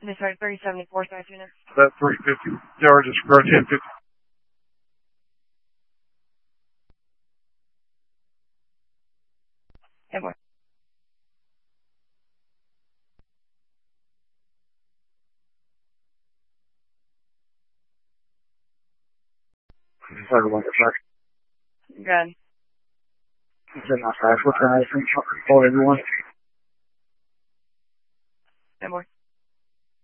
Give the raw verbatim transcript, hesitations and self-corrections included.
They started three seventy-four South units. That three fifty. Yards is for ten fifty. Hey, boy. Sorry, one sec. Good. Is that not fast? What time is it? Hold everyone. Hey, boy.